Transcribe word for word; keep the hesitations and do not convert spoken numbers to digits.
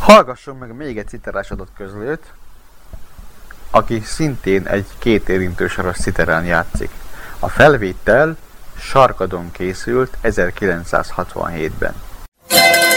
Hallgassunk meg még egy citerás adott közlőt, aki szintén egy két érintősaros citerán játszik. A felvétel Sarkadon készült ezerkilencszázhatvanhétben.